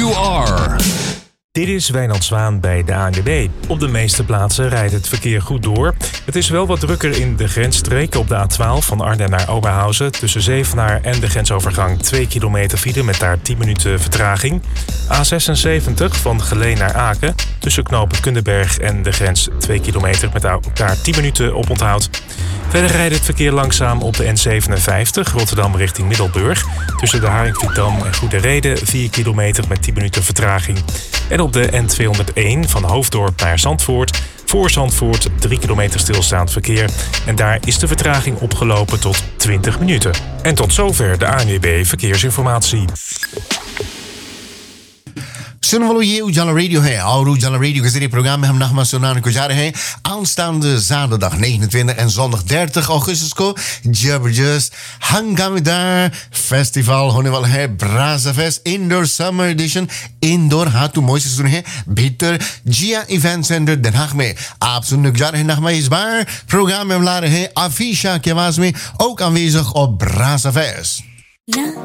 you are. Dit is Wijnand Zwaan bij de ANWB. Op de meeste plaatsen rijdt het verkeer goed door. Het is wel wat drukker in de grensstreken op de A12 van Arnhem naar Oberhausen. Tussen Zevenaar en de grensovergang 2 kilometer file met daar 10 minuten vertraging. A76 van Geleen naar Aken. Tussen knopen Kundenberg en de grens 2 kilometer met daar 10 minuten op onthoud. Verder rijdt het verkeer langzaam op de N57 Rotterdam richting Middelburg. Tussen de Haringvlietdam en Goede Reden 4 kilometer met 10 minuten vertraging. En op de N201 van Hoofddorp naar Zandvoort. Voor Zandvoort 3 kilometer stilstaand verkeer. En daar is de vertraging opgelopen tot 20 minuten. En tot zover de ANWB Verkeersinformatie. सुन वालों ये उजाला रेडियो है और उजाला रेडियो के जरिए प्रोग्राम में हम नगमा सुनाने को जा रहे हैं aanstaande zaterdag 29 en zondag 30 अगस्त को जबरदस्त हंगामेदार फेस्टिवल होने वाला है ब्राजा fest indoor summer addition indoor हाँ तो मोइसे सुने हैं भीतर जिया इवेंट सेंटर Den Haag में आप सुनने को जा रहे हैं नगमा इस बार प्रोग्राम में हम ला रहे हैं अफीशा की आवाज में ook aanwezig op Braza Fest.